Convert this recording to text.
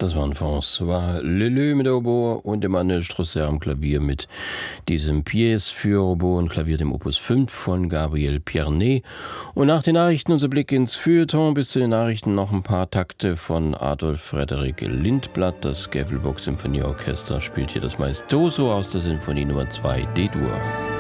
Das waren François Leleu mit der Oboe und Emmanuel Strosser am Klavier mit diesem Pièce für Oboe und Klavier, dem Opus 5 von Gabriel Pierné. Und nach den Nachrichten unser Blick ins Feuilleton. Bis zu den Nachrichten noch ein paar Takte von Adolf Frederik Lindblad. Das Gävelbock Symphonieorchester spielt hier das Maestoso aus der Sinfonie Nummer 2 D-Dur.